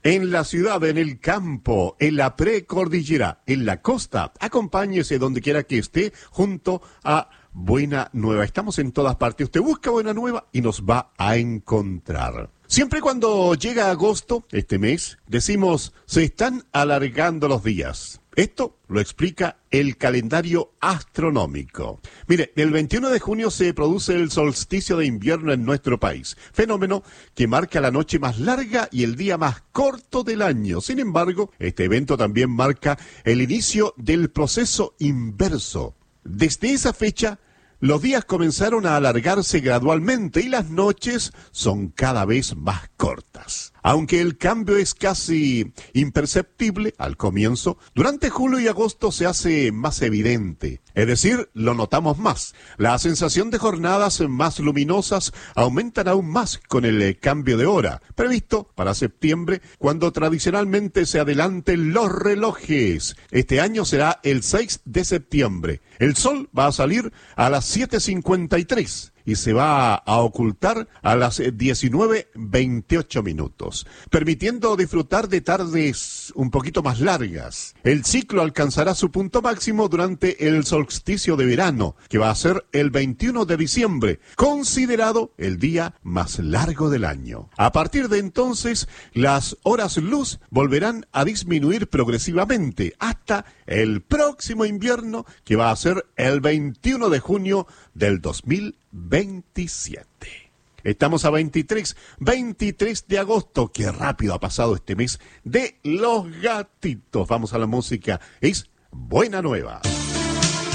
En la ciudad, en el campo, en la precordillera, en la costa. Acompáñese donde quiera que esté junto a Buena Nueva. Estamos en todas partes. Usted busca Buena Nueva y nos va a encontrar. Siempre cuando llega agosto, este mes, decimos, se están alargando los días. Esto lo explica el calendario astronómico. Mire, el 21 de junio se produce el solsticio de invierno en nuestro país, fenómeno que marca la noche más larga y el día más corto del año. Sin embargo, este evento también marca el inicio del proceso inverso. Desde esa fecha, los días comenzaron a alargarse gradualmente y las noches son cada vez más cortas. Aunque el cambio es casi imperceptible al comienzo, durante julio y agosto se hace más evidente. Es decir, lo notamos más. La sensación de jornadas más luminosas aumentan aún más con el cambio de hora, previsto para septiembre, cuando tradicionalmente se adelanten los relojes. Este año será el 6 de septiembre. El sol va a salir a las 7:53. Y se va a ocultar a las 19:28 minutos, permitiendo disfrutar de tardes un poquito más largas. El ciclo alcanzará su punto máximo durante el solsticio de verano, que va a ser el 21 de diciembre, considerado el día más largo del año. A partir de entonces, las horas luz volverán a disminuir progresivamente hasta el próximo invierno, que va a ser el 21 de junio del 2027. Estamos a 23 de agosto. Qué rápido ha pasado este mes de los gatitos. Vamos a la música. Es Buena Nueva.